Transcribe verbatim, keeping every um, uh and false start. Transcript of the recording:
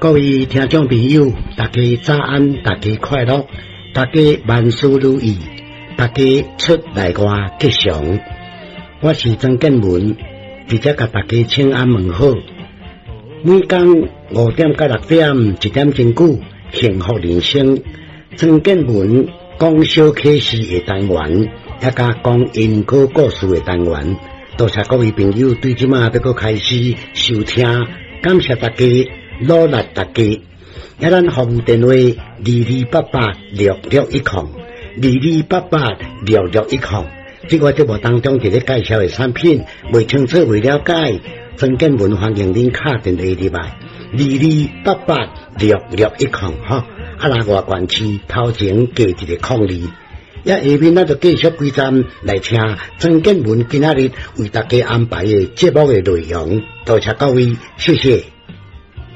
各位听众朋友，大家早安，大家快乐，大家万事如意，大家出来外吉祥。我是曾建文，直接甲大家请安问好。每天五点到六点，一点钟久，幸福人生。曾建文讲小启示的单元，也甲讲因果故事的单元。多谢各位朋友对即马要搁开始收听，感谢大家。努力大家，一咱服务电话二二八八六六一零，二二八八六六一零。这个节目当中伫咧介绍的产品，未清楚未了解，曾建文欢迎您敲电话入来，二二八八六六一零哈。啊，那外关市头前加一个空字，一下面咱就继续几站来听曾建文今仔日为大家安排的节目的内容。多谢各位，谢谢。